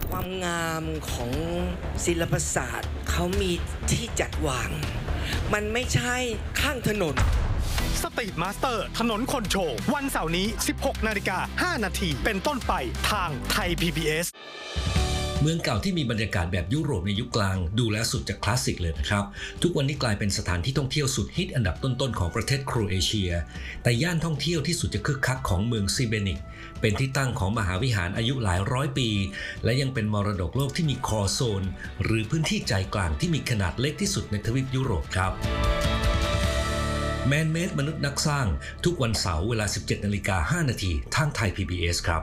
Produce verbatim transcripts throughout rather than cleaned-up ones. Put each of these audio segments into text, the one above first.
ความงามของศิลปศาสตร์เขามีที่จัดวางมันไม่ใช่ข้างถนนสตรีทมาสเตอร์ถนนคนโชว์วันเสาร์นี้ สิบหกนาฬิกาห้านาทีเป็นต้นไปทางไทย พี บี เอสเมืองเก่าที่มีบรรยากาศแบบยุโรปในยุคกลางดูแล้วสุดจะคลาสสิกเลยนะครับทุกวันนี้กลายเป็นสถานที่ท่องเที่ยวสุดฮิตอันดับต้นๆของประเทศโครเอเชียแต่ย่านท่องเที่ยวที่สุดจะคึกคักของเมืองซีเบนิกเป็นที่ตั้งของมหาวิหารอายุหลายร้อยปีและยังเป็นมรดกโลกที่มีคอโซนหรือพื้นที่ใจกลางที่มีขนาดเล็กที่สุดในทวีปยุโรปครับแมนเมดมนุษย์นักสร้างทุกวันเสาร์เวลา สิบเจ็ดนาฬิกาห้านาทีทางไทย พี บี เอส ครับ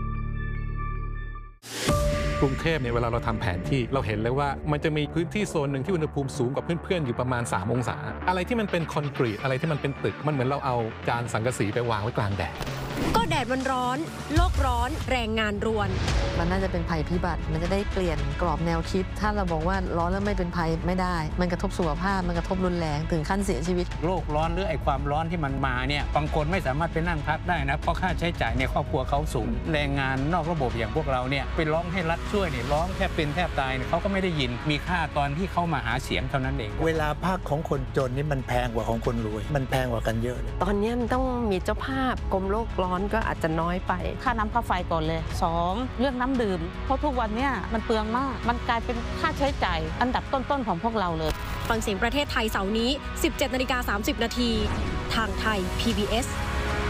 กรุงเทพเนี่ยเวลาเราทำแผนที่เราเห็นเลยว่ามันจะมีพื้นที่โซนหนึ่งที่อุณหภูมิสูงกว่าเพื่อนๆอยู่ประมาณสามองศาอะไรที่มันเป็นคอนกรีตอะไรที่มันเป็นตึกมันเหมือนเราเอาจานสังกะสีไปวางไว้กลางแดดก็แดดมันร้อนโลกร้อนแรงงานรวนมันน่าจะเป็นภัยพิบัติมันจะได้เปลี่ยนกรอบแนวคิดถ้าเราบอกว่าร้อนแล้วไม่เป็นภัยไม่ได้มันกระทบสุขภาพมันกระทบรุนแรงถึงขั้นเสียชีวิตโลกร้อนหรือไอ้ความร้อนที่มันมาเนี่ยบางคนไม่สามารถไปนั่งพักได้นะเพราะค่าใช้จ่ายในครอบครัวเขาสูงแรงงานนอกระบบอย่างพวกเราเนี่ยไปร้องให้รัฐช่วยเนี่ยร้องแทบเป็นแทบตายเขาก็ไม่ได้ยินมีค่าตอนที่เขามาหาเสียงเท่านั้นเองเวลาภาคของคนจนนี่มันแพงกว่าของคนรวยมันแพงกว่ากันเยอะตอนนี้มันต้องมีเจ้าภาพกรมโลกร้อนก็อาจจะน้อยไปค่าน้ำค่าไฟก่อนเลยสองเรื่องน้ำดื่มเพราะทุกวันนี้มันเปลืองมากมันกลายเป็นค่าใช้จ่ายอันดับต้นๆของพวกเราเลยฟังเสียงประเทศไทยเสาร์นี้ สิบเจ็ดนาฬิกาสามสิบนาทีทางไทย พี บี เอส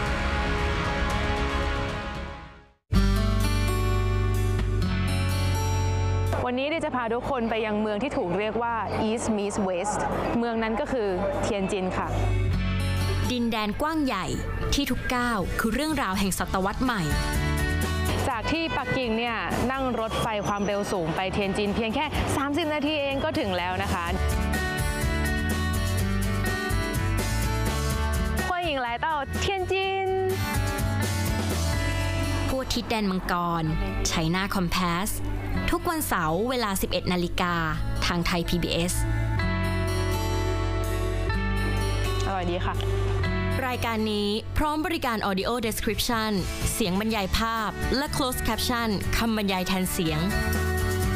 วันนี้ได้จะพาทุกคนไปยังเมืองที่ถูกเรียกว่า East meets West เมืองนั้นก็คือเทียนจินค่ะดินแดนกว้างใหญ่ที่ทุกก้าวคือเรื่องราวแห่งศตวรรษใหม่จากที่ปักกิ่งเนี่ยนั่งรถไฟความเร็วสูงไปเทียนจินเพียงแค่สามสิบนาทีเองก็ถึงแล้วนะคะ欢迎来到天津ผู้ทิศแดนมังกรไชน่าคอมเพสทุกวันเสาร์เวลา สิบเอ็ดนาฬิกาทางไทย พี บี เอสอร่อยดีค่ะรายการนี้พร้อมบริการ Audio Description เสียงบรรยายภาพและ Closed Caption คำบรรยายแทนเสียง